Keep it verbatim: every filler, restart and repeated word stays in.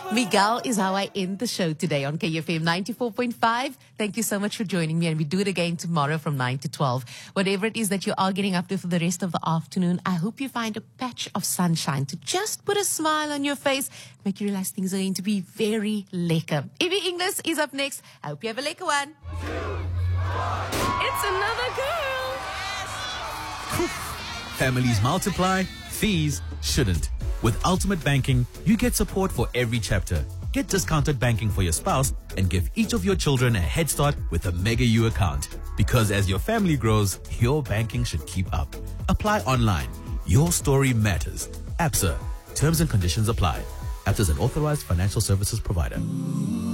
Miguel is how I end the show today on K F M ninety-four point five. Thank you so much for joining me, and we do it again tomorrow from nine to twelve. Whatever it is that you are getting up to for the rest of the afternoon, I hope you find a patch of sunshine to just put a smile on your face, make you realize things are going to be very lekker. Evie English is up next. I hope you have a lekker one. It's another girl. Families multiply, fees shouldn't. With Ultimate Banking, you get support for every chapter. Get discounted banking for your spouse and give each of your children a head start with a Mega U account. Because as your family grows, your banking should keep up. Apply online. Your story matters. A B S A. Terms and conditions apply. A B S A is an authorized financial services provider.